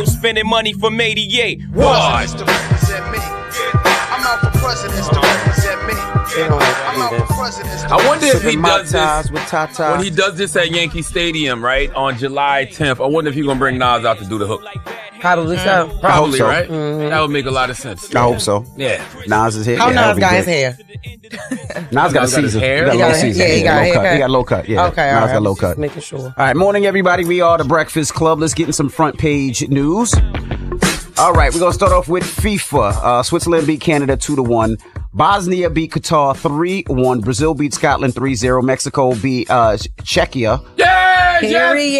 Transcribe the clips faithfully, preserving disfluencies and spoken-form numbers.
spending money from eighty-eight. What? I'm out for presidents to represent me. I'm out for presidents. I wonder if he does this with Tata. when he does this at Yankee Stadium, right, on July tenth. I wonder if he's gonna bring Nas out to do the hook. Probably so. Probably, so. right? Mm-hmm. That would make a lot of sense. I hope so. Yeah. Nas is here. How yeah, Nas got his hair? Nas got a got his season. hair? He got a He low got a- season. yeah, he got a low cut. haircut. He got low cut. Yeah. Okay, Nas all right. got low Just cut. making sure. All right, morning everybody. We are the Breakfast Club. Let's get in some front page news. All right, we're gonna start off with FIFA. Uh, Switzerland beat Canada two to one. Bosnia beat Qatar three one. Brazil beat Scotland three zero. Mexico beat uh, Czechia. Yeah, Period.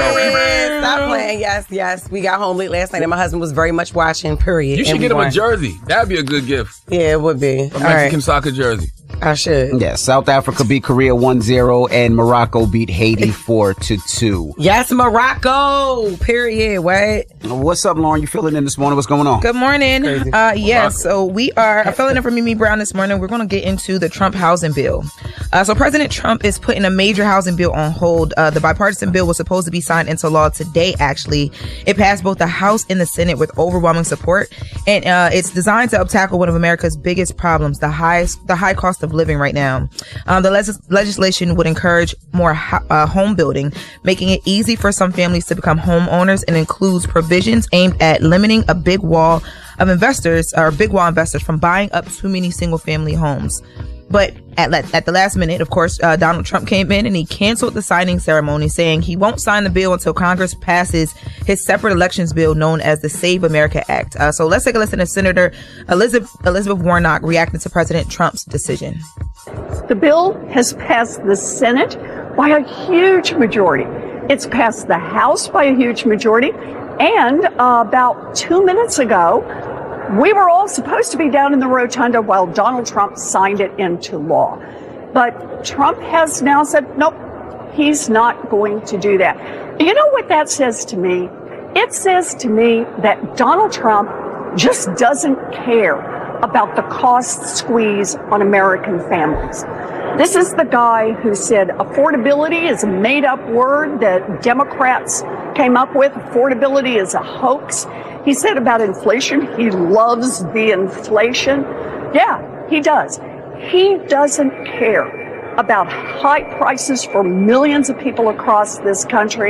yes. Stop playing. Yes, yes. We got home late last night and my husband was very much watching, period. You should And get we him a won. jersey. That'd be a good gift. Yeah, it would be. A All Mexican right. soccer jersey. I should. Yes, South Africa beat Korea one zero and Morocco beat Haiti four to two. Yes, Morocco. Period. What? What's up, Lauren? You feeling in this morning? What's going on? Good morning. Uh, yes, so we are filling in for Mimi Brown this morning. We're going to get into the Trump housing bill. Uh, so President Trump is putting a major housing bill on hold. Uh, the bipartisan bill was supposed to be signed into law today, actually. It passed both the House and the Senate with overwhelming support. And uh, it's designed to tackle one of America's biggest problems, the high, the high cost of living right now. Um, the les- legislation would encourage more ho- uh, home building, making it easy for some families to become homeowners, and includes provisions aimed at limiting a big wall of investors or big wall investors from buying up too many single family homes. But at, at the last minute, of course, uh, Donald Trump came in and he canceled the signing ceremony, saying he won't sign the bill until Congress passes his separate elections bill known as the Save America Act. Uh, so let's take a listen to Senator Elizabeth, Elizabeth Warnock reacting to President Trump's decision. The bill has passed the Senate by a huge majority. It's passed the House by a huge majority. And uh, about two minutes ago, we were all supposed to be down in the rotunda while Donald Trump signed it into law. But Trump has now said, nope, he's not going to do that. You know what that says to me? It says to me that Donald Trump just doesn't care about the cost squeeze on American families. This is the guy who said affordability is a made-up word that Democrats came up with. Affordability is a hoax. He said about inflation, he loves the inflation. Yeah, he does. He doesn't care about high prices for millions of people across this country.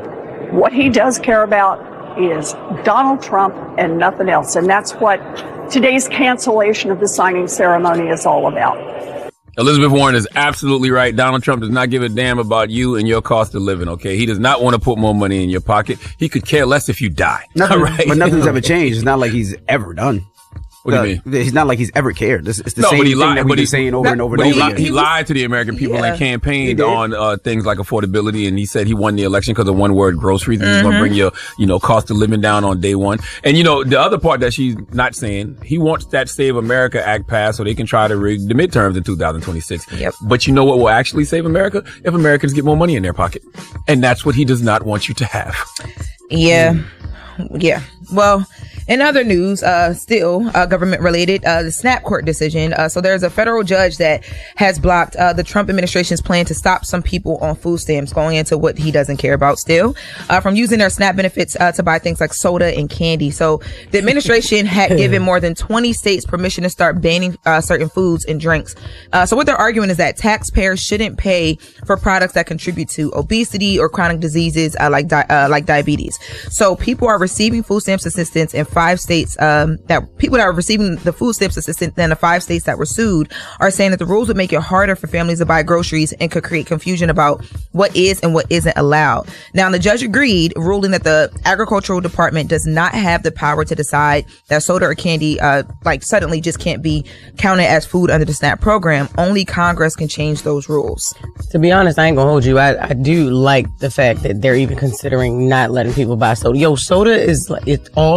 What he does care about is Donald Trump and nothing else. And that's what today's cancellation of the signing ceremony is all about. Elizabeth Warren is absolutely right. Donald Trump does not give a damn about you and your cost of living, okay? He does not want to put more money in your pocket. He could care less if you die. Nothing, right? But nothing's ever changed. It's not like he's ever done. What do you mean? He's not like he's ever cared. It's, it's the No, same but he thing lied- that but we've been he- saying over and over But and he, over li- again. he lied to the American people Yeah, and he campaigned did. on uh, things like affordability, and he said he won the election because of one word, groceries, and he's going to bring your, you know, cost of living down on day one. And, you know, the other part that she's not saying, he wants that Save America Act passed so they can try to rig the midterms in two thousand twenty-six. Yep. But you know what will actually save America? If Americans get more money in their pocket. And that's what he does not want you to have. Yeah. Yeah. Well, in other news, uh, still uh, government related, uh, the SNAP court decision. Uh, so there's a federal judge that has blocked uh, the Trump administration's plan to stop some people on food stamps, going into what he doesn't care about still, uh, from using their SNAP benefits uh, to buy things like soda and candy. So the administration had given more than twenty states permission to start banning uh, certain foods and drinks. Uh, so what they're arguing is that taxpayers shouldn't pay for products that contribute to obesity or chronic diseases uh, like di- uh, like diabetes. So people are receiving food stamps assistance in five states, um, that people that are receiving the food stamps assistance in the five states that were sued are saying that the rules would make it harder for families to buy groceries and could create confusion about what is and what isn't allowed. Now, the judge agreed, ruling that the agricultural department does not have the power to decide that soda or candy, uh, like suddenly just can't be counted as food under the SNAP program. Only Congress can change those rules. To be honest, I ain't gonna hold you. I, I do like the fact that they're even considering not letting people buy soda. Yo, soda is like, it's all sugar.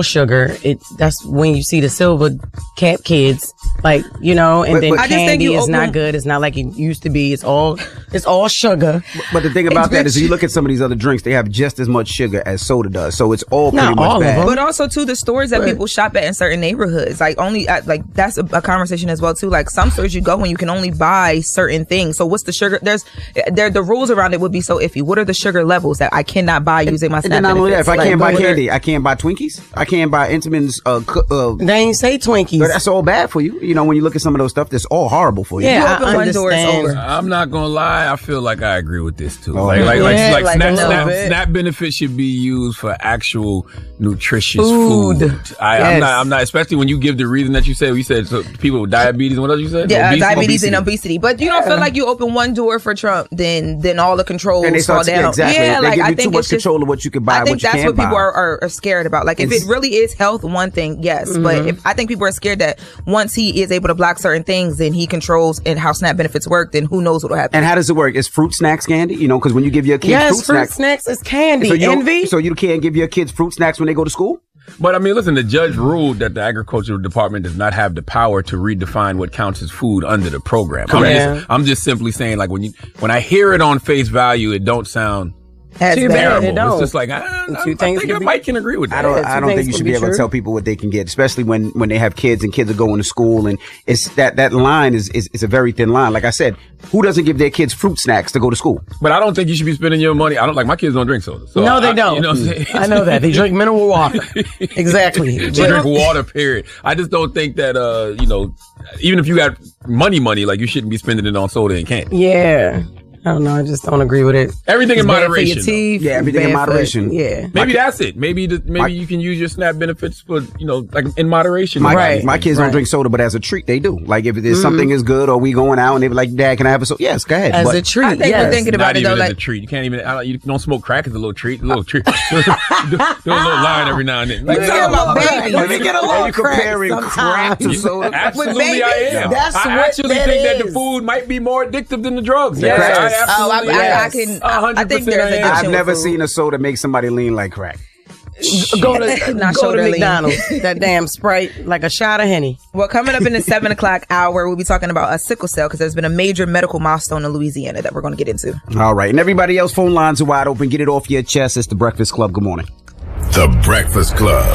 where it that's when you see the silver cap kids, like, you know, and But- then but I just think candy you is open- not good. It's not like it used to be. It's all it's all sugar. But the thing about It's that is, rich. you look at some of these other drinks, they have just as much sugar as soda does. So it's all pretty Not much all of bad. them. But also too, the stores that people shop at in certain neighborhoods, like only uh, like that's a, a conversation as well too. Like some stores you go and you can only buy certain things. So what's the sugar? There's there the rules around it would be so iffy. What are the sugar levels that I cannot buy using my And SNAP then not only that, if benefits? I can't Like, buy what are- candy, I can't buy Twinkies. I can't buy Entenmann's. Uh, cu- uh, They ain't say Twinkies. but that's all bad for you. You know, when you look at some of those stuff, that's all horrible for you. Yeah, You I open one door, it's understand. over. I'm not gonna lie. I feel like I agree with this too. Oh, like, yeah. like, like, Yeah, like, like a snap, little snap, bit. snap benefits should be used for actual nutritious Food. food. I, I'm Yes. not. I'm not. Especially when you give the reason that you said. You said so people with diabetes. What else you said? Yeah, Obesity? diabetes and obesity. But you don't feel like you open one door for Trump, then then all the controls And they fall start to, down. yeah, exactly. Yeah, they like give I you too think much it's just, control of what you can buy, I think what you that's can't what people buy. are, are, are scared about. Like if It's- it really is health, one thing, yes. But if I think people are scared that once he is able to block certain things, then he controls and how SNAP benefits work, then who knows what will happen. And how does it work? Is fruit snacks candy? You know, because when you give your kids Yes, fruit, fruit snacks, snacks is candy. so you don't- Envy. so you can't give your kids fruit snacks when they go to school. But I mean, listen, the judge ruled that the agricultural department does not have the power to redefine what counts as food under the program. I'm, Yeah. just, I'm just simply saying, like, when you when I hear it on face value, it don't sound As Too bad. bad. terrible. it don't. It's just like, I, I, Two I things think I could be- might can agree with that. I don't. Yeah, I two don't think things you would should be be able to true. tell people what they can get, especially when when they have kids and kids are going to school, and it's that that line is is, is a very thin line. Like I said, who doesn't give their kids fruit snacks to go to school? But I don't think you should be spending your money. I don't like my kids don't drink soda. So No, they I- don't. You know what I'm saying? I know that. They drink mineral water. Exactly. They drink water, period. I just don't think that, uh, you know, even if you got money, money, like you shouldn't be spending it on soda and candy. Yeah. I don't know. I just don't agree with it. Everything in It's bad for moderation, your though. teeth. Yeah, everything in bad for- moderation. yeah. Maybe that's it. Maybe the, maybe My- you can use your SNAP benefits for, you know, like in moderation. My, Right. my kids don't Right. drink soda, but as a treat, they do. Like if there's something is good, or we going out and they be like, "Dad, can I have a soda?" Yes, go ahead. As But a treat. I think yes. we're thinking about Not it even though, as like a treat. You can't even. I don't, you don't smoke crack as a little treat. A little treat. do, do a little line every now and then. Like, You talking about babies. Let me get a Are little you crack comparing crack to sometimes. soda? absolutely, I am. That's I what actually that think that the is. food might be more addictive than the drugs. Yes. I Yes. Oh, I, absolutely. I, I am. can. A hundred I think percent there's I am. addiction I've with never food. seen a soda make somebody lean like crack. Go to, Not go to shoulder lean. McDonald's. That damn Sprite, like a shot of Henny. Well, coming up in the seven o'clock hour, we'll be talking about a sickle cell because there's been a major medical milestone in Louisiana that we're going to get into. All right, and everybody else, phone lines are wide open. Get it off your chest. It's the Breakfast Club. Good morning. The Breakfast Club.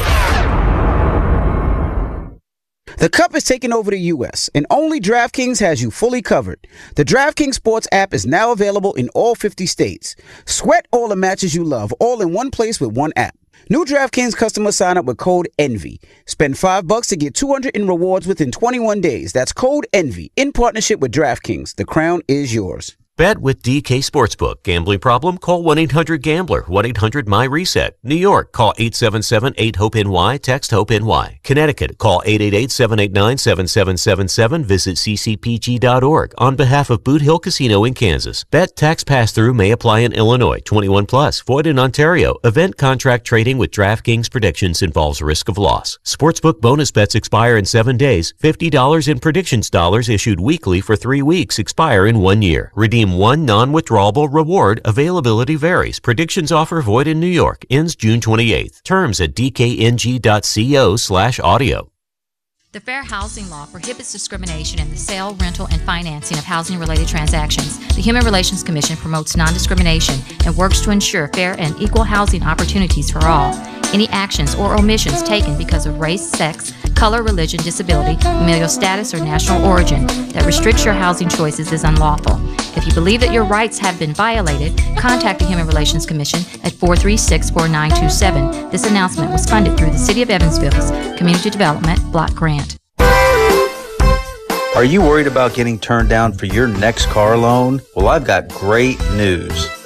The Cup is taking over the U S, and only DraftKings has you fully covered. The DraftKings Sports app is now available in all fifty states. Sweat all the matches you love, all in one place with one app. New DraftKings customers sign up with code ENVY. Spend five bucks to get two hundred in rewards within twenty-one days. That's code ENVY in partnership with DraftKings. The crown is yours. Bet with D K Sportsbook. Gambling problem? Call one eight hundred gambler. one eight hundred my reset. New York, call eight seven seven eight hope N Y. Text HOPE-NY. Connecticut, call eight eight eight seven eight nine seven seven seven seven. Visit c c p g dot org. On behalf of Boot Hill Casino in Kansas. Bet tax pass-through may apply in Illinois. twenty-one plus. Void in Ontario. Event contract trading with DraftKings predictions involves risk of loss. Sportsbook bonus bets expire in seven days. fifty dollars in predictions dollars issued weekly for three weeks expire in one year. Redeem one non-withdrawable reward. Availability varies. Predictions offer void in New York. Ends June twenty-eighth. Terms at d k n g dot co slash audio. The Fair Housing Law prohibits discrimination in the sale, rental, and financing of housing-related transactions. The Human Relations Commission promotes non-discrimination and works to ensure fair and equal housing opportunities for all. Any actions or omissions taken because of race, sex, color, religion, disability, familial status, or national origin that restricts your housing choices is unlawful. If you believe that your rights have been violated, contact the Human Relations Commission at four three six, four nine two seven. This announcement was funded through the City of Evansville's Community Development Block Grant. Are you worried about getting turned down for your next car loan? Well, I've got great news.